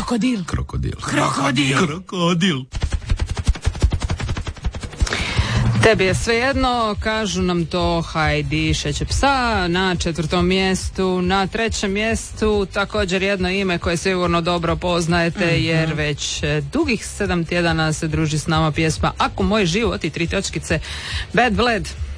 Krokodil. Tebi je svejedno, kažu nam to Heidi Šeće psa na 4. mjestu. Na 3. mjestu također jedno ime koje sigurno dobro poznajete, jer već dugih 7 tjedana se druži s nama pjesma Ako moj život i 3 točkice Bad Blood.